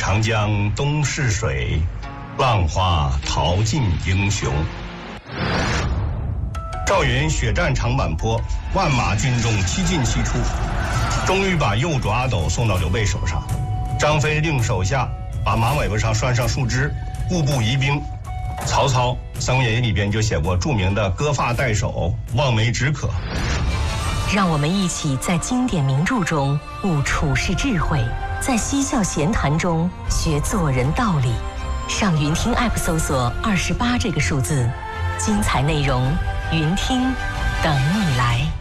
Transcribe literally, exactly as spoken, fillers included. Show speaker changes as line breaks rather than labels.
长江东逝水，浪花淘尽英雄。赵云血战长坂坡，万马军中七进七出，终于把右主阿斗送到刘备手上。张飞令手下把马尾巴上拴上树枝，步步疑兵。曹操《三国演义》里边就写过著名的割发代首，望梅止渴。
让我们一起在经典名著中悟处世智慧，在嬉笑闲谈中学做人道理。上云听 App 搜索二十八这个数字，精彩内容云听等你来。